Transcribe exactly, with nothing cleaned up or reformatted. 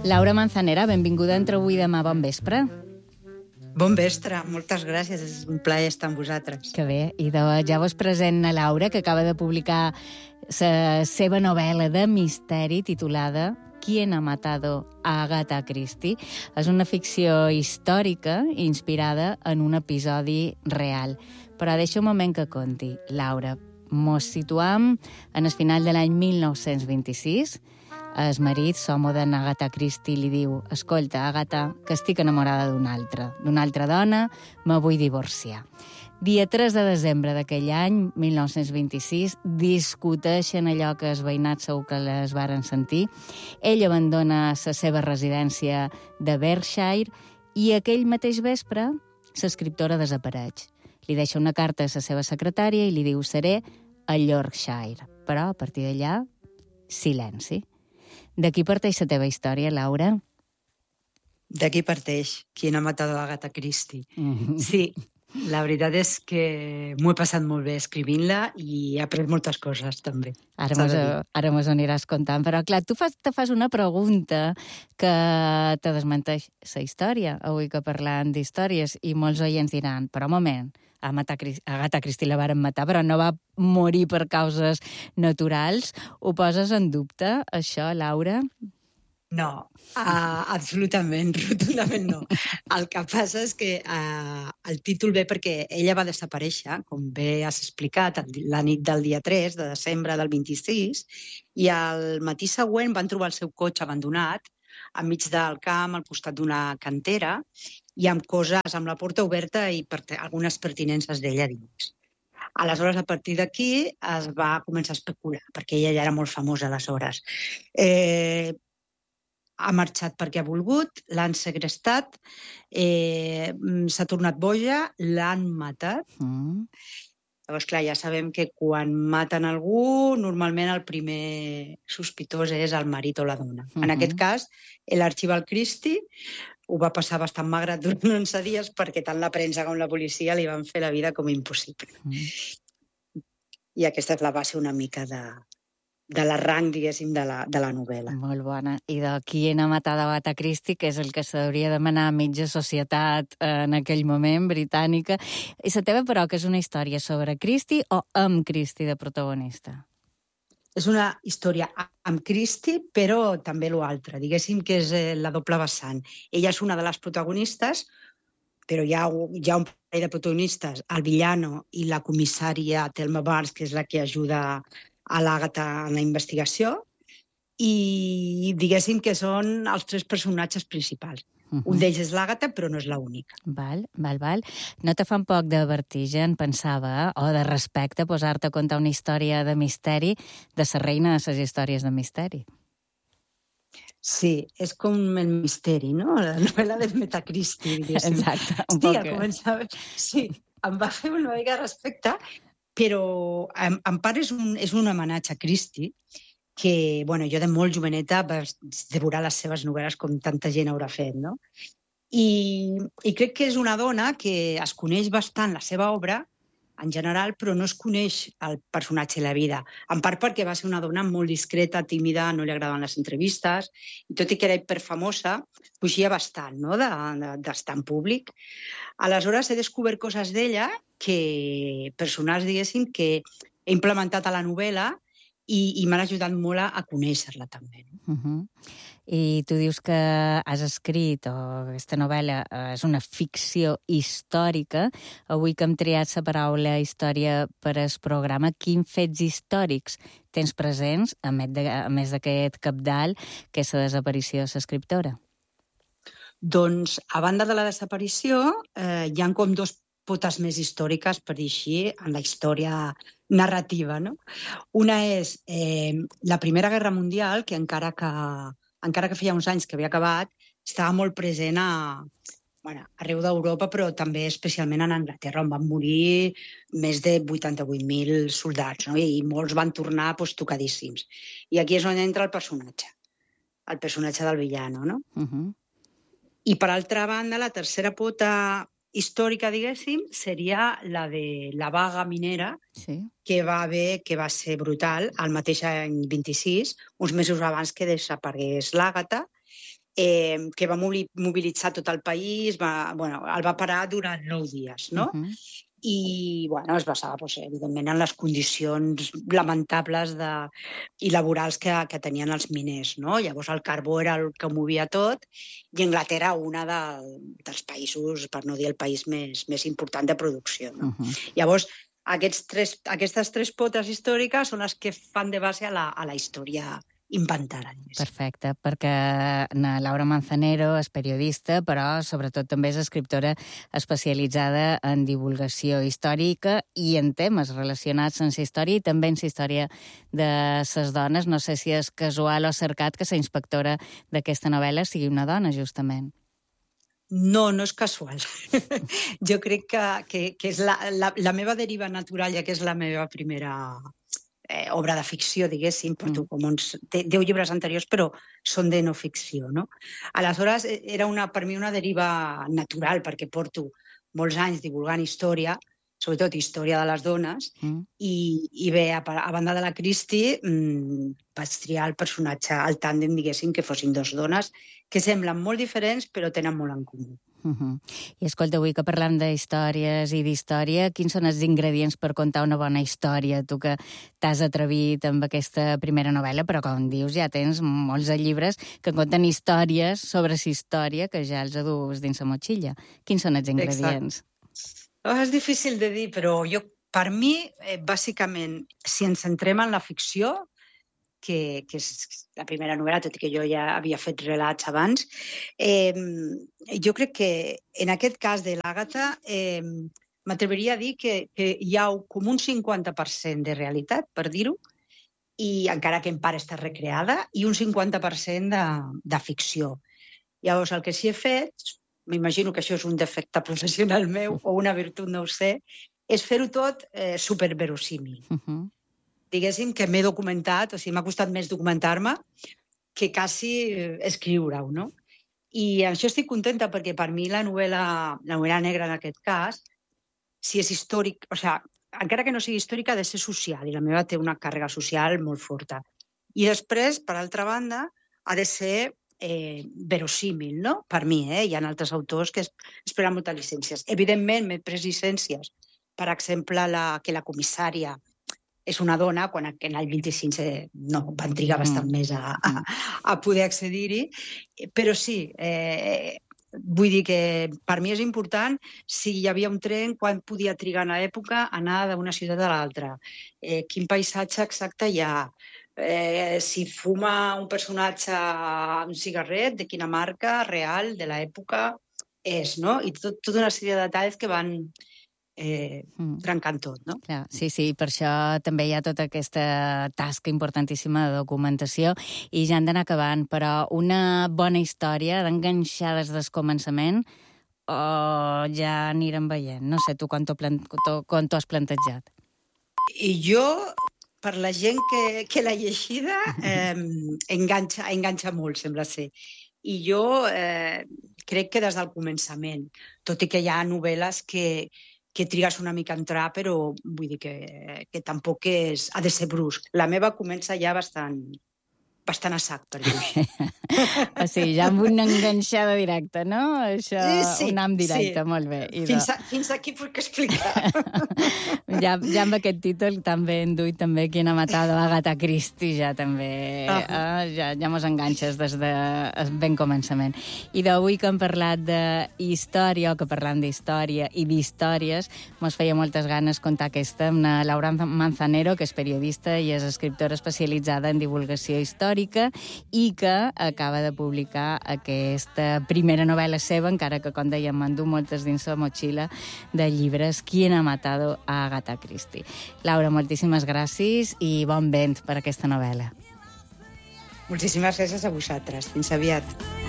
Laura Manzanera, benvinguda a Entre avui i demà. Bon vespre. Bon vespre, moltes gràcies, és un plaer estar amb vosaltres. Que bé, i de, ja vos present a Laura, que acaba de publicar la seva novel·la de misteri titulada ¿Quién ha matado a Agatha Christie? És una ficció històrica inspirada en un episodi real. Però deixa un moment que conti. Laura, mos situam en el final de l'any mil nou-cents vint-i-sis. El marit, l'home d'en Agatha Christie, li diu: escolta, Agatha, que estic enamorada d'una altra, d'una altra dona, me vull divorciar. Dia tres de desembre d'aquell any, mil nou-cents vint-i-sis, discuteixen allò que els veïnats segur que les varen sentir. Ell abandona la seva residència de Berkshire i aquell mateix vespre l'escriptora desapareix. Li deixa una carta a la seva secretària i li diu: seré a Yorkshire. Però, a partir d'allà, silenci. D'aquí parteix la teva història, Laura? D'aquí parteix Qui ha matat a Agatha Christie. Mm-hmm. Sí, la veritat és que m'ho he passat molt bé escrivint-la i he après moltes coses, també. Ara mos, ara mos aniràs contant, però clar, tu fas, te fas una pregunta que te desmenteix la història, avui que parlant d'històries, i molts oients diran, però un moment, a Agatha Christie la varen matar, però no va morir per causes naturals. Ho poses en dubte, això, Laura? No, uh, absolutament, rotundament no. El que passa és que uh, el títol ve perquè ella va desaparèixer, com bé has explicat, la nit del dia tres de desembre del vint-i-sis, i al matí següent van trobar el seu cotxe abandonat enmig del camp, al costat d'una cantera, i amb coses, amb la porta oberta i per algunes pertinences d'ella dins. Aleshores, a partir d'aquí, es va començar a especular, perquè ella ja era molt famosa aleshores. Eh, ha marxat perquè ha volgut, l'han segrestat, eh, s'ha tornat boja, l'han matat. Mm. Llavors, clar, ja sabem que quan maten algú, normalment el primer sospitós és el marit o la dona. Mm-hmm. En aquest cas, l'Archibald Christie ho va passar bastant magre durant onze dies perquè tant la premsa com la policia li van fer la vida com impossible. Mm. I aquesta és la base una mica de, de l'arranc, diguéssim, de la, de la novel·la. Molt bona. I de Qui ha matat a Agatha Christie, que és el que s'hauria de demanar a mitja societat en aquell moment, britànica. I la teva, però, que és una història sobre Christie o amb Christie de protagonista? És una història amb Christie, però també l'altre. Diguéssim que és la doble vessant. Ella és una de les protagonistes, però hi ha, hi ha un parell de protagonistes, el villano i la comissària Thelma Barnes, que és la que ajuda a l'Àgata en la investigació, i diguéssim que són els tres personatges principals. Uh-huh. Un d'ells és l'Àgata, però no és l'única. Val, val, val. No te fa un poc de vertigen, pensava, o de respecte, posar-te a contar una història de misteri de la reina de les històries de misteri? Sí, és com el misteri, no? La novel·la de Agatha Christie, diguéssim. Exacte, un sí, poc. Sí, començava... Sí, em va fer una mica de respecte, però en, en part és un, és un homenatge a Christie, que, bueno, jo de molt joveneta vaig devorar les seves novel·les com tanta gent haurà fet, no? I, i crec que és una dona que es coneix bastant la seva obra, en general, però no es coneix el personatge i la vida. En part perquè va ser una dona molt discreta, tímida, no li agradaven les entrevistes, i tot i que era hiperfamosa, fugia bastant, no?, de, d'estar en públic. Aleshores, he descobert coses d'ella, que personals, diguéssim, que he implementat a la novel·la i, i m'han ajudat molt a, a conèixer-la, també. Uh-huh. I tu dius que has escrit, o aquesta novel·la és una ficció històrica. Avui que hem triat la paraula història per al programa, quins fets històrics tens presents, a més d'aquest cabdal, que és la desaparició de l'escriptora? Doncs, a banda de la desaparició, eh, hi ha com dos potes més històriques, per dir així, en la història narrativa, no? Una és eh, la Primera Guerra Mundial, que encara que encara que feia uns anys que havia acabat, estava molt present a, bueno, arreu d'Europa, però també especialment en Anglaterra, on van morir més de vuitanta-vuit mil soldats, no? I molts van tornar pues, tocadíssims. I aquí és on entra el personatge, el personatge del villano, no? Uh-huh. I per altra banda, la tercera pota històrica, diguéssim, seria la de la vaga minera, sí, que va haver, que va ser brutal, al mateix any vint-i-sis, uns mesos abans que desaparegués l'Àgata, eh, que va mobilitzar tot el país, va, bueno, el va parar durant nou dies, no? Uh-huh. I, bueno, es basava, doncs, evidentment, en les condicions lamentables de, i laborals que, que tenien els miners, no? Llavors, el carbó era el que movia tot, i Anglaterra una de, dels països, per no dir el país més, més important de producció, no? Uh-huh. Llavors, aquests tres, aquestes tres potes històriques són les que fan de base a la, a la història inventada. Perfecte, perquè na Laura Manzanero és periodista, però sobretot també és escriptora especialitzada en divulgació històrica i en temes relacionats amb la història i també en la història de les dones. No sé si és casual o cercat que la inspectora d'aquesta novel·la sigui una dona, justament. No, no és casual. Jo crec que, que, que és la, la, la meva deriva natural, ja que és la meva primera Eh, obra de ficció, diguéssim, porto mm. com uns deu llibres anteriors, però són de no ficció, no? Aleshores, era una, per mi una deriva natural, perquè porto molts anys divulgant història, sobretot història de les dones, mm. i, i bé, a, a banda de la Christie, mmm, vaig triar el personatge, el tàndem, diguéssim, que fossin dos dones, que semblen molt diferents, però tenen molt en comú. Uh-huh. I escolta, avui que parlem de històries i d'història, quins són els ingredients per contar una bona història? Tu que t'has atrevit amb aquesta primera novel·la, però com dius ja tens molts llibres que conten històries sobre la història que ja els adus dins la motxilla. Quins són els ingredients? Oh, és difícil de dir, però jo, per mi, eh, bàsicament, si ens centrem en la ficció, que, que és la primera novel·la, tot i que jo ja havia fet relats abans. Eh, jo crec que en aquest cas de l'Àgata eh, m'atreviria a dir que, que hi ha com un cinquanta per cent de realitat, per dir-ho, i encara que en part està recreada, i un cinquanta per cent de, de ficció. Llavors, el que sí he fet, m'imagino que això és un defecte professional meu o una virtut, no ho sé, és fer-ho tot eh, superverosímil. Uh-huh. Diguéssim que m'he documentat, o sigui, m'ha costat més documentar-me que quasi escriure-ho, no? I això estic contenta perquè per mi la novel·la, la novel·la negra en aquest cas, si és històric, o sigui, encara que no sigui històrica, ha de ser social, i la meva té una càrrega social molt forta. I després, per altra banda, ha de ser eh, verosímil, no? Per mi, eh? Hi ha altres autors que es, esperen moltes llicències. Evidentment, m'he pres llicències. Per exemple, la, que la comissària és una dona, quan en el vint-i-cinc no, van trigar bastant mm. més a, a, a poder accedir-hi. Però sí, eh, vull dir que per mi és important si hi havia un tren, quan podia trigar en l'època anar d'una ciutat a l'altra, eh, quin paisatge exacte hi ha, eh, si fuma un personatge un cigarret, de quina marca real de l'època és, no? I tot, tota una sèrie de detalls que van Eh, mm. trencant tot, no? Clar, sí, sí, per això també hi ha tota aquesta tasca importantíssima de documentació i ja han d'anar acabant, però una bona història d'enganxar des del començament o ja anirem veient? No sé, tu quan t'ho plan... has plantejat? I jo, per la gent que, que l'ha llegida, eh, enganxa, enganxa molt, sembla ser. I jo eh, crec que des del començament, tot i que hi ha novel·les que que trigues una mica a entrar, però vull dir que, que tampoc és, ha de ser brusc. La meva comença ja bastant, bastant a sac, per dir-ho així. O sigui, ja amb una enganxada directa, no? Això, sí, un am directe, sí. Molt bé. I fins, a, fins aquí puc explicar. ja, ja amb aquest títol també enduit també Quien ha matado a Agatha Christie, ja també, uh -huh. eh, ja, ja mos enganxes des de ben començament. I d'avui que hem parlat de història, o que parlam d'història i d'històries, mos feia moltes ganes contar aquesta amb la Laura Manzanero, que és periodista i és escriptora especialitzada en divulgació històrica, i que acaba de publicar aquesta primera novel·la seva, encara que, com dèiem, m'endú moltes dins la motxilla de llibres, Quien ha matado a Agatha Christie. Laura, moltíssimes gràcies i bon vent per aquesta novel·la. Moltíssimes gràcies a vosaltres. Fins aviat.